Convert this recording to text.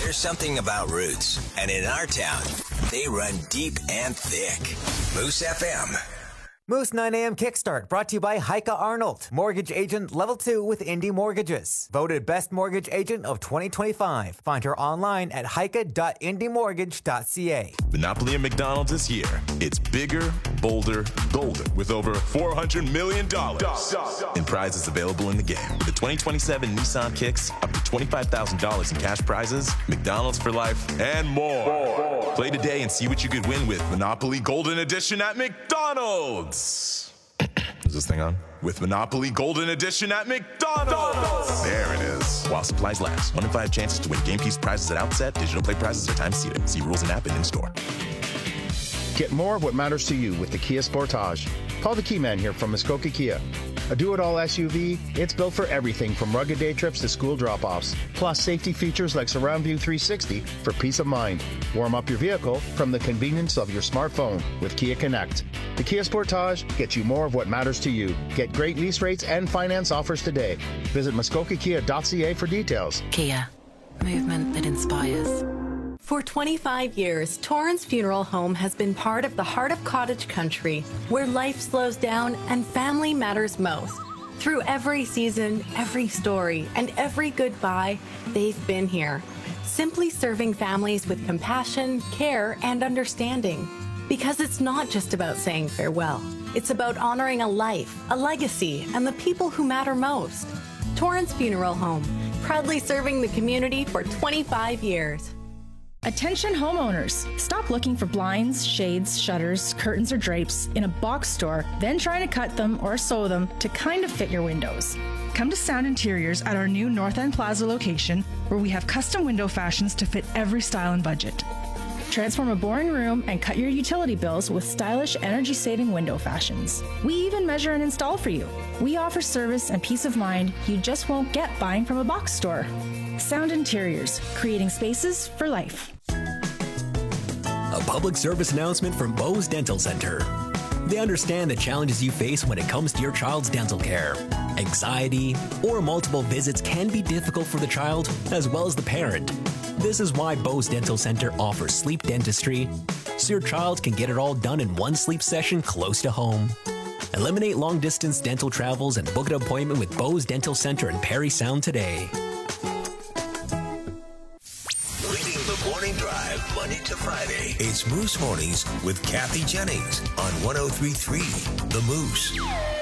There's something about roots, and in our town, they run deep and thick. Moose FM. Moose 9 a.m. Kickstart brought to you by Heike Arnold, Mortgage Agent Level 2 with Indy Mortgages. Voted Best Mortgage Agent of 2025. Find her online at heike.indymortgage.ca. Monopoly at McDonald's is here. It's bigger, bolder, golder with over $400 million in prizes available in the game. With the 2027 Nissan Kicks, up to $25,000 in cash prizes, McDonald's for life, and more. Play today and see what you could win with Monopoly Golden Edition at McDonald's. Is this thing on? With Monopoly Golden Edition at McDonald's. There it is. While supplies last. 1 in 5 chances to win game piece prizes at outset. Digital play prizes are time seated. See rules and app and in-store. Get more of what matters to you with the Kia Sportage. Call the Key Man here from Muskoka Kia. A do-it-all SUV, it's built for everything from rugged day trips to school drop-offs. Plus safety features like Surround View 360 for peace of mind. Warm up your vehicle from the convenience of your smartphone with Kia Connect. The Kia Sportage gets you more of what matters to you. Get great lease rates and finance offers today. Visit muskokakia.ca for details. Kia, movement that inspires. For 25 years, Torrance Funeral Home has been part of the heart of cottage country, where life slows down and family matters most. Through every season, every story, and every goodbye, they've been here, simply serving families with compassion, care, and understanding. Because it's not just about saying farewell. It's about honoring a life, a legacy, and the people who matter most. Torrance Funeral Home, proudly serving the community for 25 years. Attention homeowners, stop looking for blinds, shades, shutters, curtains, or drapes in a box store, then trying to cut them or sew them to kind of fit your windows. Come to Sound Interiors at our new North End Plaza location, where we have custom window fashions to fit every style and budget. Transform a boring room and cut your utility bills with stylish, energy-saving window fashions. We even measure and install for you. We offer service and peace of mind you just won't get buying from a box store. Sound Interiors, creating spaces for life. A public service announcement from Bose Dental Center. They understand the challenges you face when it comes to your child's dental care. Anxiety or multiple visits can be difficult for the child as well as the parent. This is why Bose Dental Center offers sleep dentistry, so your child can get it all done in one sleep session close to home. Eliminate long-distance dental travels and book an appointment with Bose Dental Center in Parry Sound today. Leading the morning drive, Monday to Friday. It's Moose Mornings with Kathy Jennings on 103.3 The Moose.